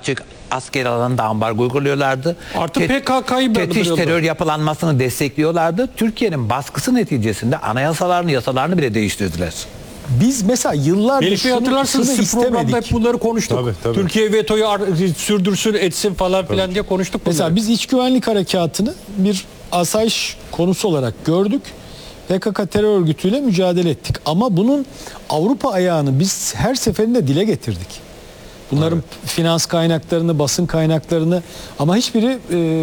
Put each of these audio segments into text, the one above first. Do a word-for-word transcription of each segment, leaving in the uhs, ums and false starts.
açık asker alanında ambargo uyguluyorlardı. Artı Te- P K K'yı Tetiş terör yapılanmasını destekliyorlardı. Türkiye'nin baskısı neticesinde anayasalarını, yasalarını bile değiştirdiler. Biz mesela yıllardır Melih Bey, şunu, hatırlarsınız şunu siz programda istemedik. hep bunları konuştuk. Tabii, tabii. Türkiye vetoyu ar- sürdürsün etsin falan filan diye konuştuk bunları. Mesela biz iç güvenlik harekatını bir asayiş konusu olarak gördük. P K K terör örgütüyle mücadele ettik. Ama bunun Avrupa ayağını biz her seferinde dile getirdik. Bunların evet. finans kaynaklarını, basın kaynaklarını ama hiçbiri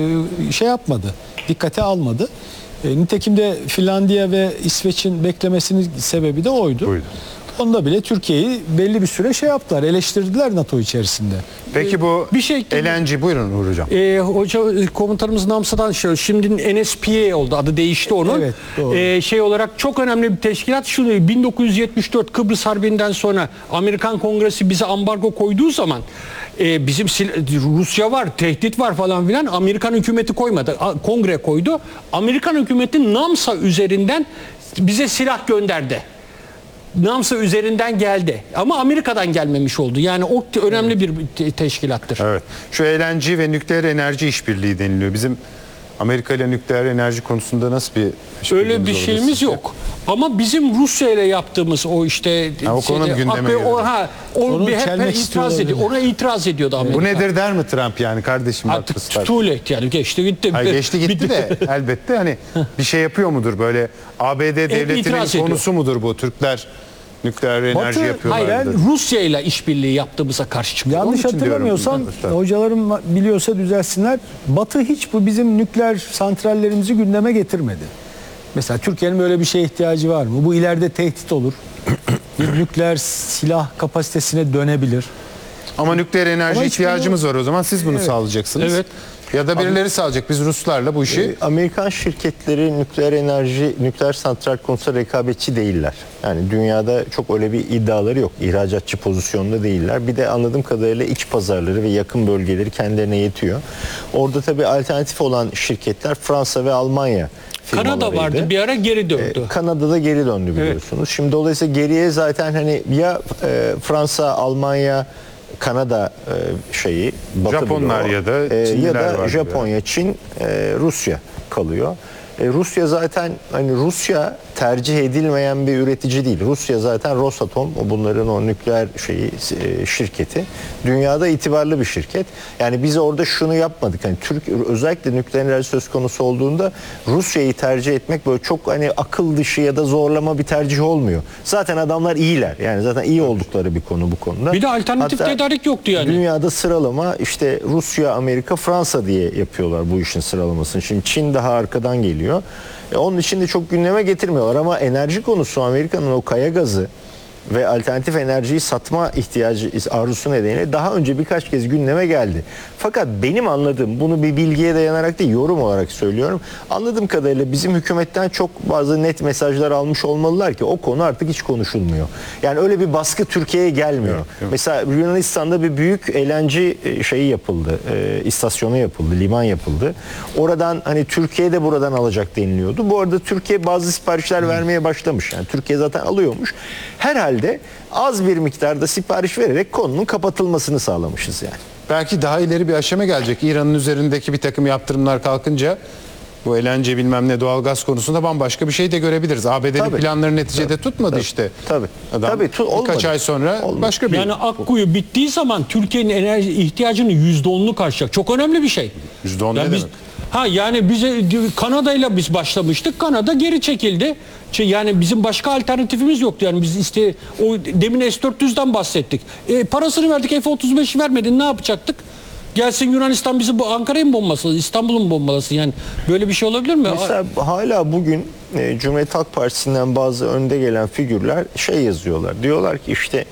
e, şey yapmadı, dikkate almadı. E, nitekim de Finlandiya ve İsveç'in beklemesinin sebebi de oydu. Buydu. Onda bile Türkiye'yi belli bir süre şey yaptılar, eleştirdiler NATO içerisinde. Peki bu bir şey L N G, buyurun Uğur Hocam. E, hoca komutanımız Namsa'dan şey, şimdi N S P A oldu, adı değişti onun. Evet, doğru. E, şey olarak çok önemli bir teşkilat. Şunu bin dokuz yüz yetmiş dört Kıbrıs Harbi'nden sonra Amerikan Kongresi bize ambargo koyduğu zaman e, bizim Rusya var, tehdit var falan filan. Amerikan hükümeti koymadı, Kongre koydu. Amerikan hükümeti NAMSA üzerinden bize silah gönderdi. NAMSA üzerinden geldi. Ama Amerika'dan gelmemiş oldu. Yani o önemli bir te- teşkilattır. Evet. Şu L N G ve nükleer enerji işbirliği deniliyor. Bizim Amerika ile nükleer enerji konusunda nasıl bir öyle bir şeyimiz sizce? Yok. Ama bizim Rusya ile yaptığımız o işte ha, o konu şeyde, gündeme akbe, o, ha, o bir hep itiraz ediyor. Ona itiraz ediyordu Amerika. Bu nedir der mi Trump yani kardeşim? Artık too late yani geçti gitti. Hayır, geçti gitti de elbette hani bir şey yapıyor mudur böyle A B D devletinin konusu ediyor. Mudur bu Türkler nükleer enerji Batı, yapıyorlar? Hayır, ben Rusya ile işbirliği yaptığımıza karşı çıkıyorum. Yanlış hatırlamıyorsam hocalarım biliyorsa düzelsinler. Batı hiç bu bizim nükleer santrallerimizi gündeme getirmedi. Mesela Türkiye'nin böyle bir şeye ihtiyacı var mı? Bu ileride tehdit olur. Bir nükleer silah kapasitesine dönebilir. Ama nükleer enerji Ama ihtiyacımız bunu... var o zaman siz bunu evet. sağlayacaksınız. Evet. Ya da birileri sağlayacak. Biz Ruslarla bu işi... E, Amerikan şirketleri nükleer enerji, nükleer santral konusunda rekabetçi değiller. Yani dünyada çok öyle bir iddiaları yok. İhracatçı pozisyonda değiller. Bir de anladığım kadarıyla iç pazarları ve yakın bölgeleri kendilerine yetiyor. Orada tabii alternatif olan şirketler Fransa ve Almanya firmalarıydı. Kanada vardı bir ara, geri döndü. E, Kanada'da geri döndü biliyorsunuz. Evet. Şimdi dolayısıyla geriye zaten hani ya e, Fransa, Almanya, Kanada e, şeyi, Batı Japonlar bloğu, ya da e, Çinliler ya da var Japonya, gibi. Çin, e, Rusya kalıyor. E, Rusya zaten hani Rusya tercih edilmeyen bir üretici değil. Rusya zaten Rosatom, bunların o nükleer şeyi e, şirketi. Dünyada itibarlı bir şirket. Yani biz orada şunu yapmadık. Hani Türk özellikle nükleer enerji söz konusu olduğunda Rusya'yı tercih etmek böyle çok hani akıl dışı ya da zorlama bir tercih olmuyor. Zaten adamlar iyiler. Yani zaten iyi oldukları bir konu bu konuda. Bir de alternatif Hatta tedarik yoktu yani. Dünyada sıralama işte Rusya, Amerika, Fransa diye yapıyorlar bu işin sıralamasını. Şimdi Çin daha arkadan geliyor. E onun için de çok gündeme getirmiyorlar ama enerji konusu Amerika'nın o kaya gazı ve alternatif enerjiyi satma ihtiyacı arzusu nedeniyle daha önce birkaç kez gündeme geldi. Fakat benim anladığım, bunu bir bilgiye dayanarak değil yorum olarak söylüyorum. Anladığım kadarıyla bizim hükümetten çok bazı net mesajlar almış olmalılar ki o konu artık hiç konuşulmuyor. Yani öyle bir baskı Türkiye'ye gelmiyor. Yok, yok. Mesela Yunanistan'da bir büyük L N G şeyi yapıldı, e, istasyonu yapıldı, liman yapıldı. Oradan hani Türkiye de buradan alacak deniliyordu. Bu arada Türkiye bazı siparişler hmm. vermeye başlamış. Yani Türkiye zaten alıyormuş. Herhalde de az bir miktarda sipariş vererek konunun kapatılmasını sağlamışız yani. Belki daha ileri bir aşama gelecek. İran'ın üzerindeki bir takım yaptırımlar kalkınca bu L N G bilmem ne doğalgaz konusunda bambaşka bir şey de görebiliriz. A B D'nin planları neticede tabii, tutmadı tabii, işte. Tabii. Adam tabii tu- birkaç ay sonra olmadı. Başka bir... Yani Akkuyu bittiği zaman Türkiye'nin enerji ihtiyacının yüzde onunu karşılayacak. Çok önemli bir şey. yüzde on yani ne biz, demek? Ha yani bize Kanada'yla biz başlamıştık. Kanada geri çekildi. Yani bizim başka alternatifimiz yoktu. Yani biz işte o demin S dört yüzden bahsettik. E, parasını verdik, F otuz beşi vermedin. Ne yapacaktık? Gelsin Yunanistan bizi bu Ankara'yı mı bombalasın, İstanbul'u mu bombalasın? Yani böyle bir şey olabilir mi? Mesela hala bugün e, Cumhuriyet Halk Partisi'nden bazı önde gelen figürler şey yazıyorlar. Diyorlar ki işte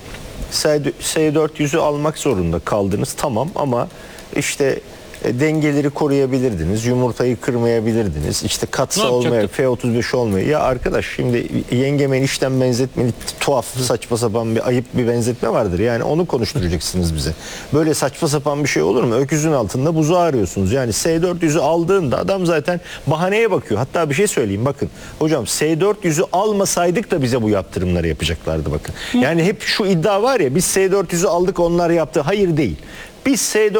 S dört yüzü almak zorunda kaldınız, tamam, ama işte E, dengeleri koruyabilirdiniz, yumurtayı kırmayabilirdiniz, işte katsa olmaya, F otuz beş olmaya. Ya arkadaş, şimdi yengemen işten benzetmeli, tuhaf, saçma sapan bir ayıp bir benzetme vardır. Yani onu konuşturacaksınız bize. Böyle saçma sapan bir şey olur mu? Öküzün altında buzu arıyorsunuz. Yani S dört yüzü aldığında adam zaten bahaneye bakıyor. Hatta bir şey söyleyeyim, bakın. Hocam S dört yüzü almasaydık da bize bu yaptırımları yapacaklardı, bakın. Yani hep şu iddia var ya, biz S dört yüzü aldık onlar yaptı. Hayır, değil. Biz S dört